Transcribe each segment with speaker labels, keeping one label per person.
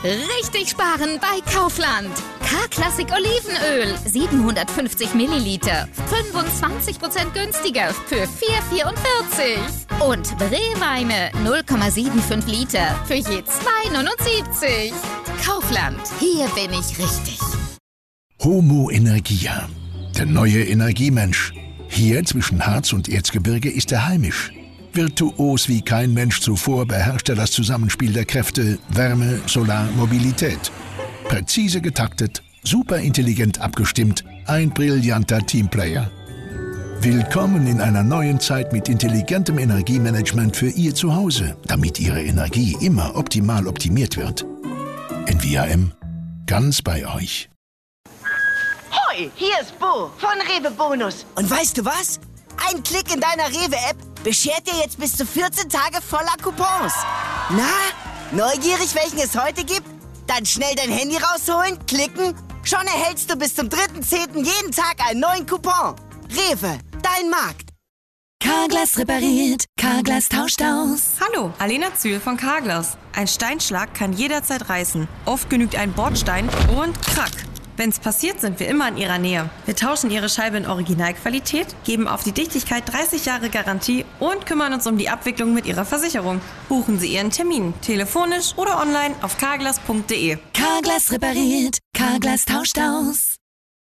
Speaker 1: Richtig sparen bei Kaufland. K-Klassik Olivenöl, 750 Milliliter, 25% günstiger für 4,44. Und Bree-Weine, 0,75 Liter für je 2,79. Kaufland, hier bin ich richtig.
Speaker 2: Homo Energia, der neue Energiemensch. Hier zwischen Harz und Erzgebirge ist er heimisch. Virtuos wie kein Mensch zuvor beherrscht er das Zusammenspiel der Kräfte Wärme, Solar, Mobilität. Präzise getaktet, superintelligent abgestimmt, ein brillanter Teamplayer. Willkommen in einer neuen Zeit mit intelligentem Energiemanagement für Ihr Zuhause, damit Ihre Energie immer optimal optimiert wird. NVAM, ganz bei euch.
Speaker 3: Hoi, hier ist Bo von Rewe Bonus.
Speaker 4: Und weißt du was? Ein Klick in deiner Rewe-App beschert dir jetzt bis zu 14 Tage voller Coupons. Na, neugierig, welchen es heute gibt? Dann schnell dein Handy rausholen, klicken. Schon erhältst du bis zum 3.10. jeden Tag einen neuen Coupon. Rewe, dein Markt.
Speaker 5: Carglass repariert, Carglass tauscht aus.
Speaker 6: Hallo, Alena Zühl von Carglass. Ein Steinschlag kann jederzeit reißen. Oft genügt ein Bordstein und krack. Wenn's passiert, sind wir immer in Ihrer Nähe. Wir tauschen Ihre Scheibe in Originalqualität, geben auf die Dichtigkeit 30 Jahre Garantie und kümmern uns um die Abwicklung mit Ihrer Versicherung. Buchen Sie Ihren Termin, telefonisch oder online auf carglass.de.
Speaker 5: Carglass repariert, Carglass tauscht aus.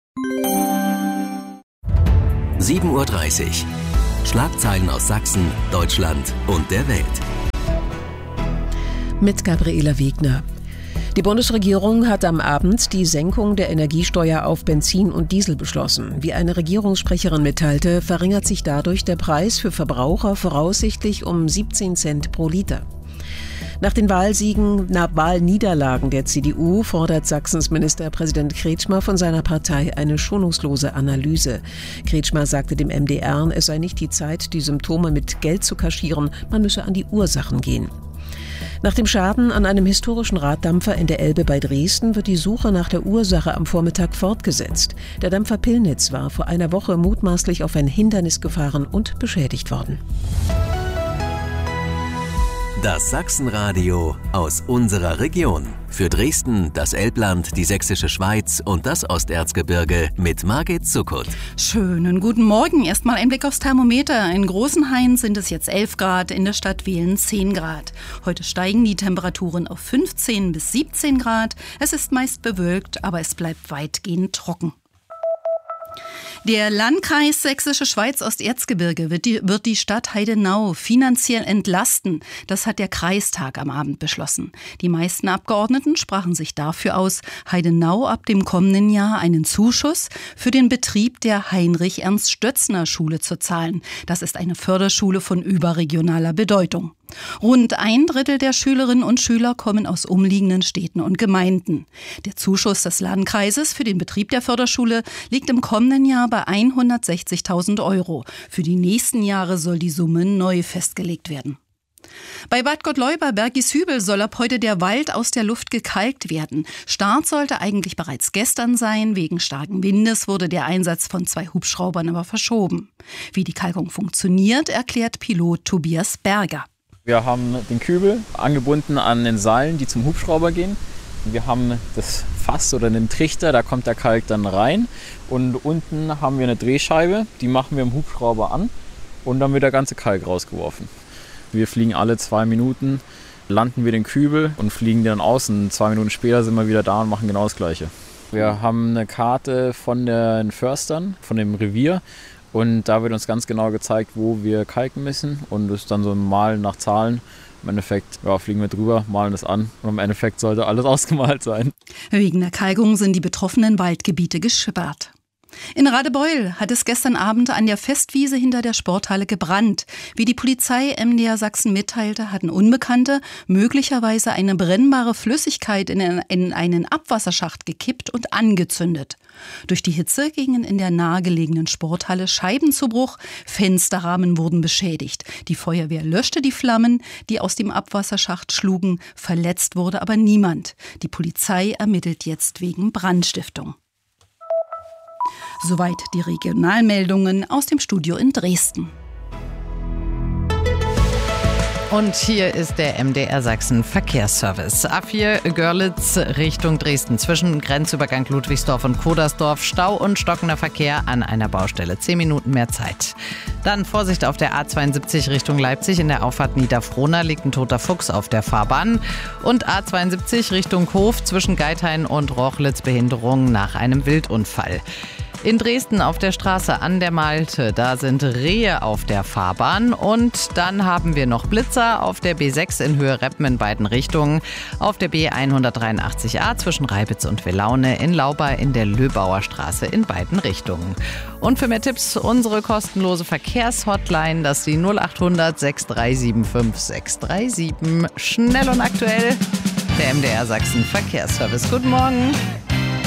Speaker 7: 7:30 Uhr. Schlagzeilen aus Sachsen, Deutschland und der Welt.
Speaker 8: Mit Gabriela Wegner. Die Bundesregierung hat am Abend die Senkung der Energiesteuer auf Benzin und Diesel beschlossen. Wie eine Regierungssprecherin mitteilte, verringert sich dadurch der Preis für Verbraucher voraussichtlich um 17 Cent pro Liter. Nach den Wahlniederlagen der CDU fordert Sachsens Ministerpräsident Kretschmer von seiner Partei eine schonungslose Analyse. Kretschmer sagte dem MDR, es sei nicht die Zeit, die Symptome mit Geld zu kaschieren, man müsse an die Ursachen gehen. Nach dem Schaden an einem historischen Raddampfer in der Elbe bei Dresden wird die Suche nach der Ursache am Vormittag fortgesetzt. Der Dampfer Pillnitz war vor einer Woche mutmaßlich auf ein Hindernis gefahren und beschädigt worden.
Speaker 7: Das Sachsenradio aus unserer Region. Für Dresden, das Elbland, die Sächsische Schweiz und das Osterzgebirge mit Margit Zuckert.
Speaker 9: Schönen guten Morgen. Erstmal ein Blick aufs Thermometer. In Großenhain sind es jetzt 11 Grad, in der Stadt Wehlen 10 Grad. Heute steigen die Temperaturen auf 15 bis 17 Grad. Es ist meist bewölkt, aber es bleibt weitgehend trocken. Der Landkreis Sächsische Schweiz Osterzgebirge wird die Stadt Heidenau finanziell entlasten. Das hat der Kreistag am Abend beschlossen. Die meisten Abgeordneten sprachen sich dafür aus, Heidenau ab dem kommenden Jahr einen Zuschuss für den Betrieb der Heinrich-Ernst-Stötzner-Schule zu zahlen. Das ist eine Förderschule von überregionaler Bedeutung. Rund 1/3 der Schülerinnen und Schüler kommen aus umliegenden Städten und Gemeinden. Der Zuschuss des Landkreises für den Betrieb der Förderschule liegt im kommenden Jahr bei 160.000 €. Für die nächsten Jahre soll die Summe neu festgelegt werden. Bei Bad Gottleuba-Bergishübel soll ab heute der Wald aus der Luft gekalkt werden. Start sollte eigentlich bereits gestern sein. Wegen starken Windes wurde der Einsatz von 2 Hubschraubern aber verschoben. Wie die Kalkung funktioniert, erklärt Pilot Tobias Berger.
Speaker 10: Wir haben den Kübel angebunden an den Seilen, die zum Hubschrauber gehen. Wir haben das Fass oder den Trichter, da kommt der Kalk dann rein. Und unten haben wir eine Drehscheibe, die machen wir im Hubschrauber an und dann wird der ganze Kalk rausgeworfen. Wir fliegen alle 2 Minuten, landen wir den Kübel und fliegen dann aus. Und 2 Minuten später sind wir wieder da und machen genau das Gleiche. Wir haben eine Karte von den Förstern, von dem Revier. Und da wird uns ganz genau gezeigt, wo wir kalken müssen. Und das ist dann so ein Malen nach Zahlen. Im Endeffekt fliegen wir drüber, malen das an. Und im Endeffekt sollte alles ausgemalt sein.
Speaker 9: Wegen der Kalkung sind die betroffenen Waldgebiete gesperrt. In Radebeul hat es gestern Abend an der Festwiese hinter der Sporthalle gebrannt. Wie die Polizei MDR Sachsen mitteilte, hatten Unbekannte möglicherweise eine brennbare Flüssigkeit in einen Abwasserschacht gekippt und angezündet. Durch die Hitze gingen in der nahegelegenen Sporthalle Scheiben zu Bruch, Fensterrahmen wurden beschädigt. Die Feuerwehr löschte die Flammen, die aus dem Abwasserschacht schlugen, verletzt wurde aber niemand. Die Polizei ermittelt jetzt wegen Brandstiftung. Soweit die Regionalmeldungen aus dem Studio in Dresden.
Speaker 11: Und hier ist der MDR Sachsen Verkehrsservice. A4 Görlitz Richtung Dresden. Zwischen Grenzübergang Ludwigsdorf und Kodersdorf Stau und stockender Verkehr an einer Baustelle. 10 Minuten mehr Zeit. Dann Vorsicht auf der A72 Richtung Leipzig. In der Auffahrt Niederfrohna liegt ein toter Fuchs auf der Fahrbahn. Und A72 Richtung Hof zwischen Geithain und Rochlitz Behinderung nach einem Wildunfall. In Dresden auf der Straße an der Malte, da sind Rehe auf der Fahrbahn. Und dann haben wir noch Blitzer auf der B6 in Höhe Reppen in beiden Richtungen. Auf der B183a zwischen Reibitz und Willaune, in Lauba in der Löbauer Straße in beiden Richtungen. Und für mehr Tipps unsere kostenlose Verkehrshotline, das ist die 0800 6375 637. Schnell und aktuell, der MDR Sachsen Verkehrsservice. Guten Morgen.